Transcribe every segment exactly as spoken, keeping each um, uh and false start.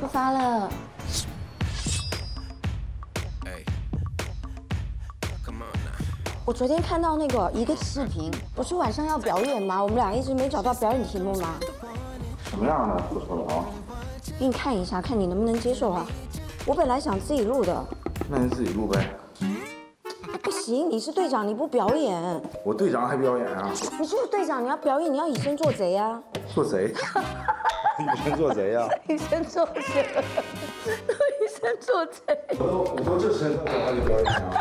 出发了。我昨天看到那个一个视频，不是晚上要表演吗？我们俩一直没找到表演题目吗？ 什么样的不错啊？ 给你看一下，看你能不能接受啊。我本来想自己录的。 那你自己录呗。 不行，你是队长，你不表演。 我队长还表演啊？ 你就是队长，你要表演，你要以身作贼啊。 做贼？以身作贼呀？ 以身作贼，都以身作贼。 我都我都这身份还得表演啊？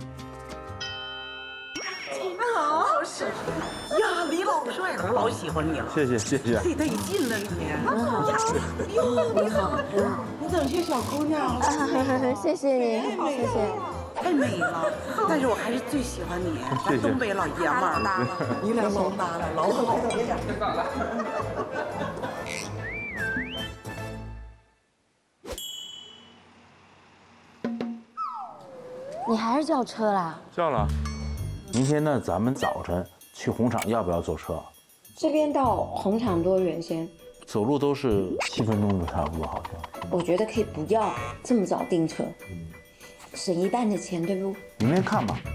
好，是呀，李老帅，我老喜欢你了。 谢谢谢谢。 最得劲了你。 很好，哟，你好，你好， 你怎么是小姑娘？ 谢谢你，谢谢。 太美了，但是我还是最喜欢你，咱东北老爷们儿。你俩老搭了，老好了。 你还是叫车啦？ 叫了。明天呢，咱们早晨去红场，要不要坐车？ 这边到红场多远先？ 走路都是七分钟就差不多，好像。 我觉得可以不要这么早订车，省一半的钱，对不？ 明天看吧。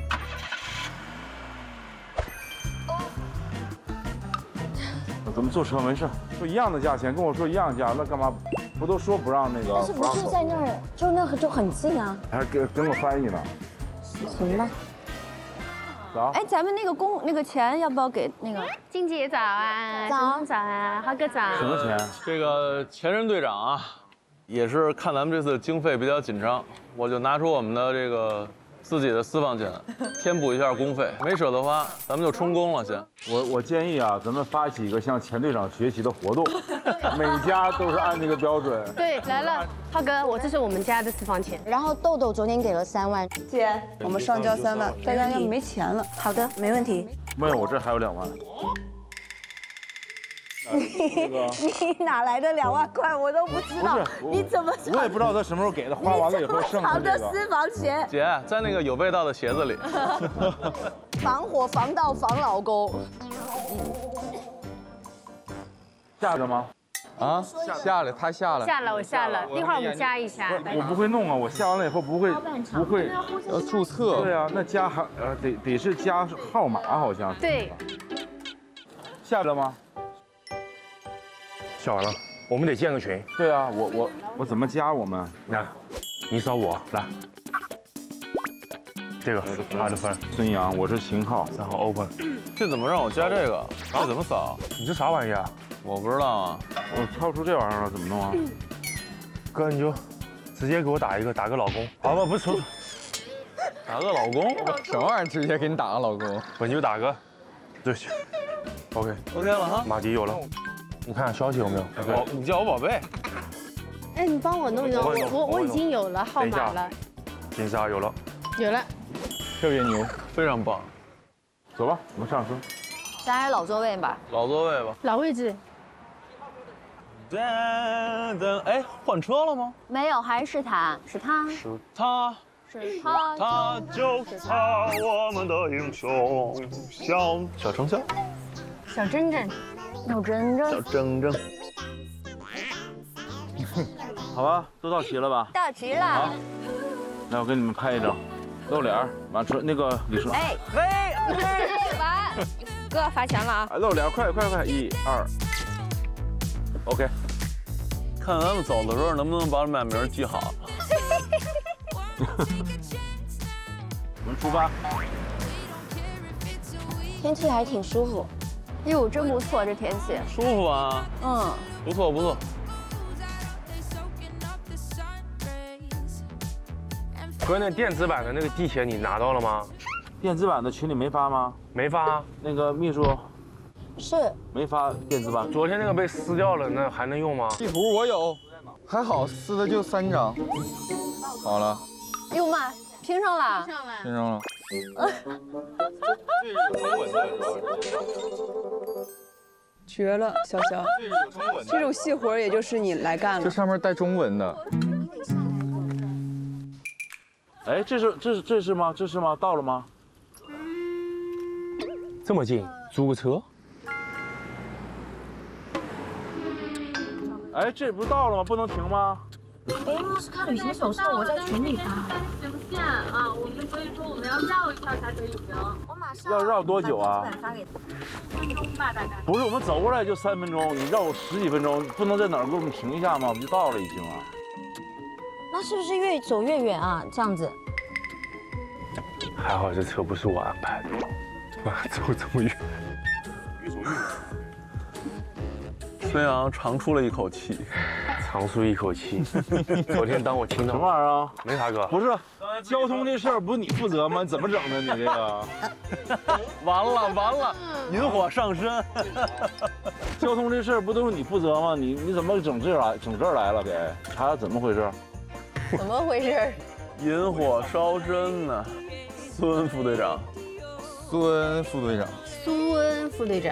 咱们坐车没事，说一样的价钱，跟我说一样价，那干嘛？不都说不让那个？ 但是不是在那儿，就那就很近啊。 还跟跟个翻译呢。 行吧。 早。 哎，咱们那个工那个钱要不要给那个？ 静姐早啊， 早早啊，浩哥早。 什么钱？ 这个前任队长啊，也是看咱们这次经费比较紧张，我就拿出我们的这个自己的私房钱，填补一下工费，没舍得花，咱们就充公了先。 我我建议啊，咱们发起一个向前队长学习的活动，每家都是按这个标准。 对，来了，浩哥，我这是我们家的私房钱。 然后豆豆昨天给了三万， 姐，我们上交三万，大家要没钱了。 好的，没问题。 没有，我这还有两万。 你你哪来的两万块？我都不知道。 不是， 你怎么？ 我也不知道他什么时候给的，花完了以后剩藏的这个。 的私房钱， 姐，在那个有味道的鞋子里。 防火、防盗、防老公。 下着吗？ 啊，下了，他下了， 下了，我下了，一会儿我们加一下。 我不会弄啊，我下完了以后不会不会。 要注册。 对啊，那加还呃得得是加号码好像。 对。 下了吗？ 下完了，我们得建个群。 对啊，我我我怎么加我们？ 来，你扫我来。这个他的分。 孙杨，我是型号三号 open。 这怎么让我加这个？这怎么扫？ 你这啥玩意儿？ 我不知道啊。 我跳出这玩意儿了，怎么弄啊？ 哥，你就直接给我打一个，打个老公。啊不，不是， 打个老公？ 什么玩意儿？直接给你打个老公？ 不，你就打个，对，OK。 OK 了哈。 马迪有了，你看消息有没有？ 哦，你叫我宝贝。 哎，你帮我弄弄，我我我已经有了号码了。 等一下，有了。 有了。 特别牛， 非常棒。 走吧，我们上车。 咱还是老座位吧。 老座位吧。 老位置。 噔噔，哎，换车了吗？ 没有，还是他，是他， 是他， 是他， 他就是他，我们的英雄，小小程小， 小珍珍， 小珍珍， 小铮铮。 好吧，都到齐了吧？ 到齐了。 来，我给你们拍一张，露脸儿，完车那个李叔。 哎，喂，完，哥罚钱了啊！ 露脸，快快快，一二 ，OK。 看咱们走的时候能不能把我们俩名记好。 我们出发。 天气还挺舒服。 哟，真不错，这天气。 舒服啊。 嗯。 不错不错。 哥，那电子版的那个地铁你拿到了吗？ 电子版的群里没发吗？ 没发。 那个秘书。 是。 没发电子版。 昨天那个被撕掉了，那还能用吗？ 地图我有，还好撕的就三张。好了。 哟妈，拼上了。 拼上了。 绝了，潇潇，这种细活也就是你来干了。 这上面带中文的。 哎，这是这是这是吗？这是吗？到了吗？ 这么近，租个车？ 哎，这不是到了吗？不能停吗？ 哎，莫斯科旅行手册我在群里发。 行线啊，我们所以说我们要绕一下才可以行。 我马上要绕多久啊？ 三分钟吧，大概。 不是，我们走过来就三分钟，你绕我十几分钟，不能在哪儿给我们停一下吗？我们就到了已经啊。 那是不是越走越远啊？这样子。 还好这车不是我安排的，哇，走这么远，越走越远。 孙杨长出了一口气， 长舒一口气。昨天当我听到什么玩意儿啊？ 没啥哥， 不是，交通这事儿不是你负责吗？你怎么整的？你这个， 完了完了，引火上身。 交通这事儿不都是你负责吗？你你怎么整这来整这儿来了？给查查怎么回事？ 怎么回事？ 引火烧身呢？孙副队长， 孙副队长， 苏恩副队长。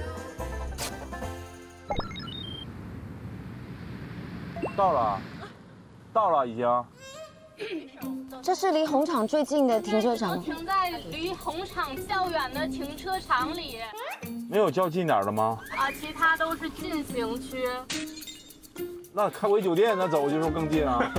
到了，到了已经。 这是离红场最近的停车场。 停在离红场较远的停车场里。 没有较近点的吗？ 啊，其他都是进行区。 那开回酒店，那走就是更近啊。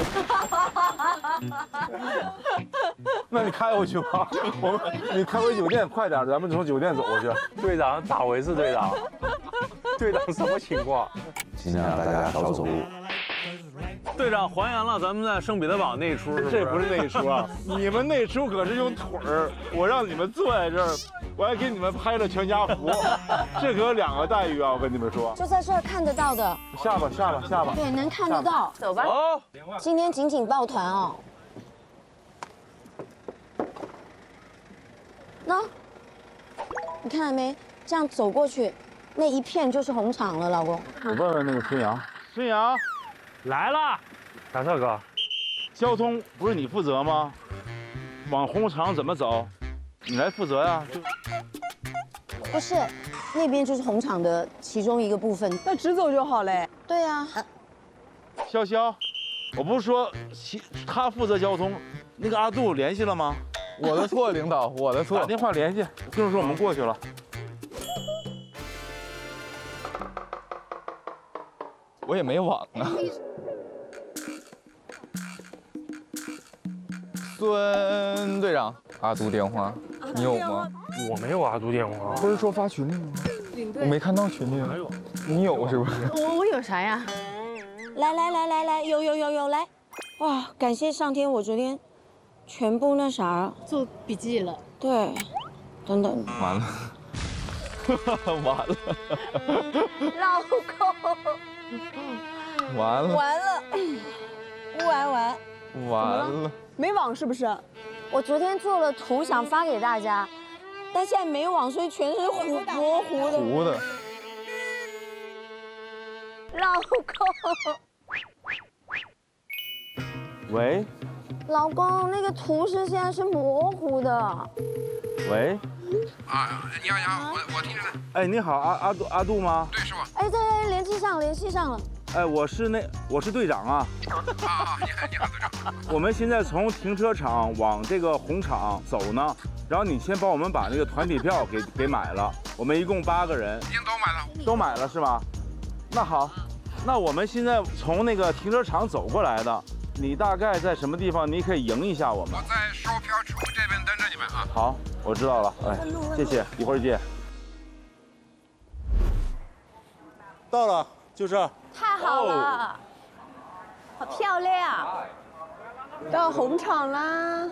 那你开回去吧，我们你开回酒店快点，咱们从酒店走过去。 队长咋回事？队长，队长什么情况？ 尽量大家少走路。 队长还原了咱们在圣彼得堡那一出，是不是？ 这不是那一出啊，你们那出可是用腿儿，我让你们坐在这儿，我还给你们拍了全家福，这可两个待遇啊！我跟你们说， 就在这儿看得到的。 下吧下吧下吧。 对，能看得到。 走吧。 哦， 今天紧紧抱团哦。那，你看到没？这样走过去，那一片就是红场了，老公。 我问问那个孙杨，孙杨， 来了，啥事哥？ 交通不是你负责吗？往红场怎么走？你来负责呀。 不是，那边就是红场的其中一个部分。 那直走就好嘞。 对呀、啊。 潇潇，我不是说其他负责交通，那个阿杜联系了吗？ 我的错，领导，我的错。 打电话联系，就是说我们过去了。 我也没网啊。孙队长，阿杜电话，你有吗？ 我没有阿杜电话。 不是说发群里吗？我没看到群里。 没有。 你有是不是？ 我我有啥呀？ 来来来来来，有有有有来！哇，感谢上天，我昨天全部那啥做笔记了。 对，等等。 完了，完了， 老公， 完了， 完了，完完完了。 没网是不是？ 我昨天做了图想发给大家，但现在没网，所以全是糊模糊的。 糊的。 老公。 喂。 老公，那个图是现在是模糊的。 喂。 啊，你好你好，我我听着呢。 哎，你好，阿阿杜阿杜吗？ 对，是我。 哎，对对，联系上联系上了。 哎，我是那我是队长啊。 啊，你好你好，队长。 我们现在从停车场往这个红场走呢，然后你先帮我们把那个团体票给给买了，我们一共八个人。 已经都买了。 都买了是吧？那好，那我们现在从那个停车场走过来的，你大概在什么地方？你可以迎一下我们。 我在售票处这边等着你们啊。 好，我知道了。哎，谢谢，一会儿见。到了，就这。 太好了，好漂亮！到红场啦！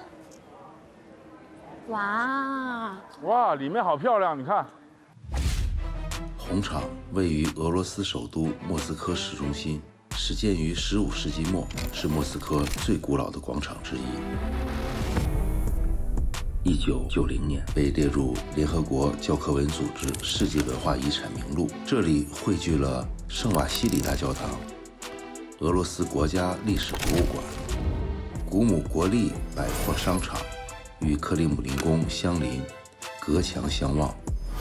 哇哇，里面好漂亮，你看。 红场位于俄罗斯首都莫斯科市中心，始建于十五世纪末，是莫斯科最古老的广场之一。一九九零年被列入联合国教科文组织世界文化遗产名录。这里汇聚了圣瓦西里大教堂、俄罗斯国家历史博物馆、古姆国立百货商场，与克里姆林宫相邻，隔墙相望。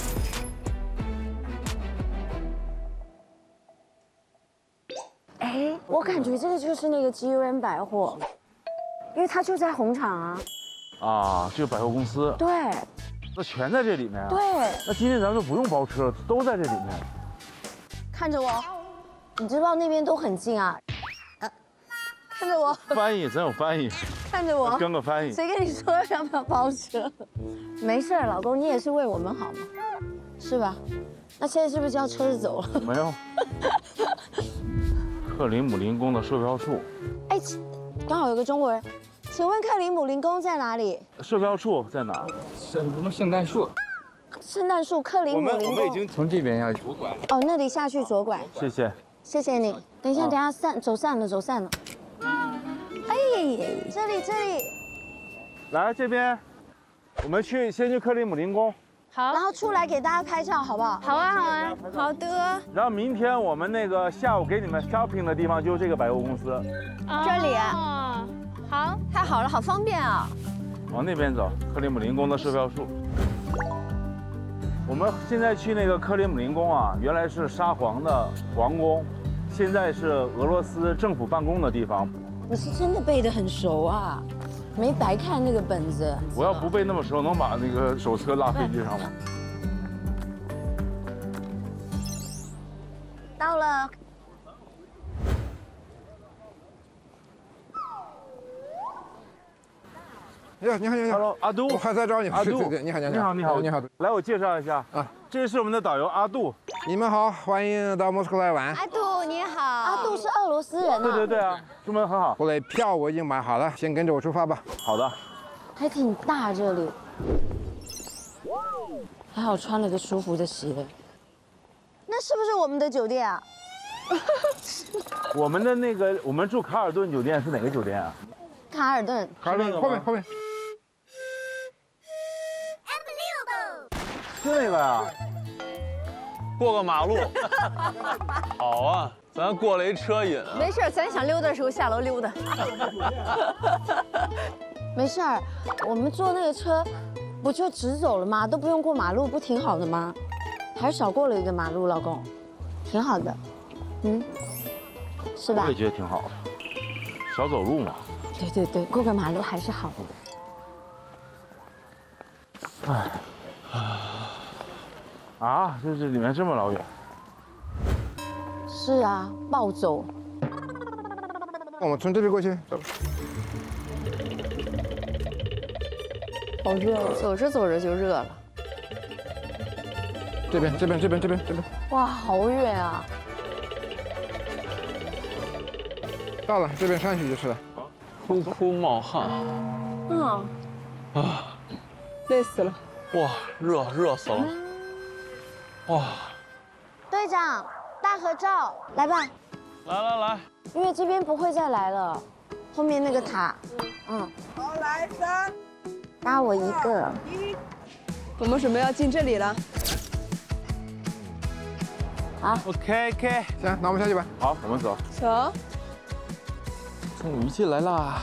哎，我感觉这个就是那个吉润百货，因为它就在红场啊。 啊，这个百货公司。 对。 那全在这里面啊。 对。 那今天咱们都不用包车了，都在这里面。 看着我，你知道那边都很近啊。 看着我， 翻译，真有翻译， 看着我， 跟个翻译。 谁跟你说要不要包车？没事，老公，你也是为我们好嘛，是吧？那现在是不是叫车子走了？ 没有。克里姆林宫的售票处。 哎，刚好有个中国人，请问克里姆林宫在哪里？ 售票处在哪？ 什么圣诞树？ 圣诞树，克里姆林宫。 我们我们已经从这边下去。 哦，那里下去左拐。 谢谢。 谢谢你。等一下，等一下散走散了，走散了。哎，这里这里。 来这边，我们去先去克里姆林宫。 好， 然后出来给大家拍照，好不好？ 好啊，好啊，好的。 然后明天我们那个下午给你们 shopping 的地方就是这个百货公司， 这里。 哦，好， 太好了，好方便啊！ 往那边走，克里姆林宫的售票处。我们现在去那个克里姆林宫啊，原来是沙皇的皇宫，现在是俄罗斯政府办公的地方。 你是真的背得很熟啊，没白看那个本子。 我要不背那么熟，能把那个手册拉飞机上吗？ 到了。 哎呀，你好，你好 ，Hello， 阿杜， 我还在找你。 阿杜， 对对，你好， 你好，你好， 你好。 来，我介绍一下啊，这是我们的导游阿杜。 你们好，欢迎到莫斯科来玩。 阿杜你好。 阿杜是俄罗斯人啊。 对对对啊，中文很好。 我的票我已经买好了，先跟着我出发吧。 好的。 还挺大这里，还好穿了个舒服的鞋。那是不是我们的酒店啊？ 我们的那个，我们住卡尔顿酒店是哪个酒店啊？ 卡尔顿。 卡尔顿后面后面。 是那个呀。 过个马路。好啊，咱过了一车瘾啊。 没事，咱想溜达的时候下楼溜达。 没事儿，我们坐那个车，不就直走了吗？都不用过马路，不挺好的吗？还少过了一个马路，老公，挺好的，嗯，是吧？ 我也觉得挺好的，少走路嘛。 对对对，过个马路还是好的。哎，啊，这这里面这么老远。 是啊，暴走。 我们从这边过去，走。 好热，走着走着就热了。 这边，这边，这边，这边，这边。 哇，好远啊！ 到了，这边上去就是了。 哭哭冒汗。 嗯。 啊， 累死了。 哇，热热死了。哇。 队长，大合照，来吧。 来来来。 因为这边不会再来了，后面那个塔，嗯。 好，来三。 搭我一个。 我们准备要进这里了。 好 ，OK OK， 行，那我们下去吧。 好，我们走。 走。 终于进来啦！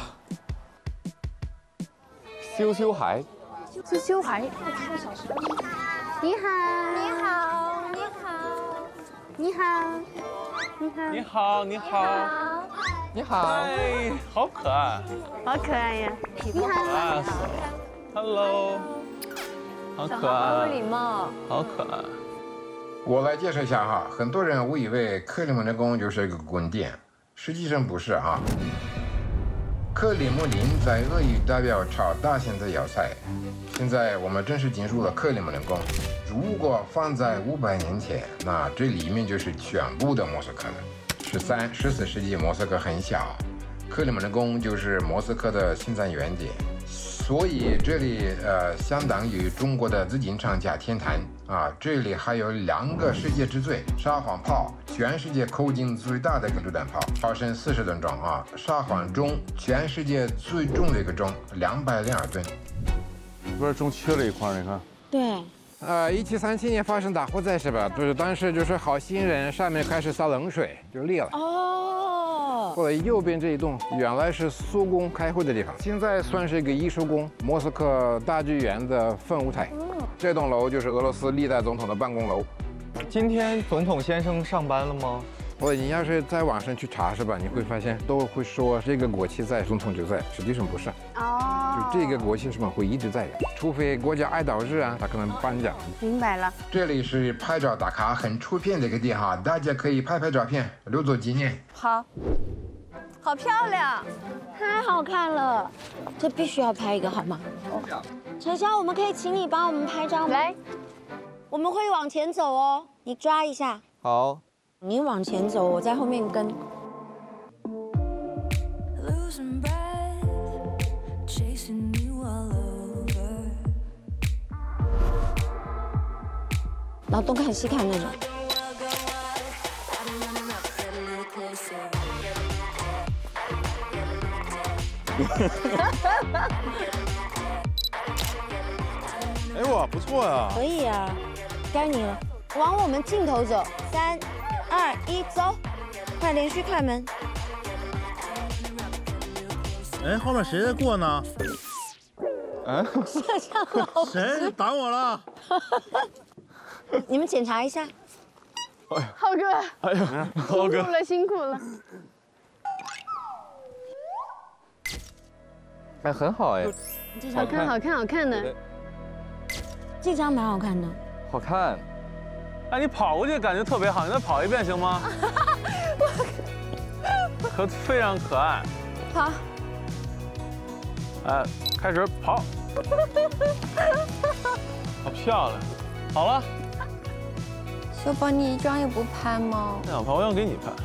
羞羞孩， 羞羞孩。你好， 你好，你好， 你好，你好， 你好，你好， 你好， 哎，好可爱， 好可爱呀！你好， 可爱死了 ，Hello， 好可爱， 好有礼貌， 好可爱。 我来介绍一下哈，很多人误以为克里姆林宫就是一个宫殿，实际上不是啊。克里姆林在俄语代表炒大型的要塞。现在我们正式进入了克里姆林宫。如果放在五百年前，那这里面就是全部的莫斯科了。十三、十四世纪莫斯科很小，克里姆林宫就是莫斯科的心脏原点。所以这里呃相当于中国的紫禁城加天坛啊，这里还有两个世界之最沙皇炮，全世界口径最大的一个榴弹炮，炮身四十吨重啊，沙皇钟，全世界最重的一个钟，两百零二吨。 不是钟缺了一块，你看。 对。 呃，一七三七年发生大火灾是吧？就是当时就是好心人上面开始洒冷水，就裂了。 哦。 后来右边这一栋原来是苏宫开会的地方，现在算是一个艺术宫，莫斯科大剧院的分舞台。这栋楼就是俄罗斯历代总统的办公楼。 今天总统先生上班了吗？ 我你要是在网上去查是吧，你会发现都会说这个国旗在，总统就在，实际上不是。 哦。 就这个国旗是吧会一直在的，除非国家哀悼日啊，他可能颁奖。 明白了。 这里是拍照打卡很出片的一个地方，大家可以拍拍照片，留作纪念。 好。 好漂亮， 太好看了，这必须要拍一个好吗？晨曦，我们可以请你帮我们拍照吗？ 来， 我们会往前走哦，你抓一下。 好。 你往前走，我在后面跟。然后东看西看那种。 哎哇，不错呀！ 可以啊，该你了，往我们镜头走，三、二、一，走，快连续开门。 哎，后面谁在过呢？ 嗯， 摄像老师谁打我了？ 你们检查一下。 浩哥， 哎呀，浩哥辛苦了，辛苦了。 哎，很好哎， 好看，好看，好看的。 这张蛮好看的。 好看。 哎，你跑过去感觉特别好，你再跑一遍行吗？可非常可爱。 好。 哎，开始跑。好漂亮。好了。 小宝，你一张也不拍吗？ 不想拍，我想给你拍。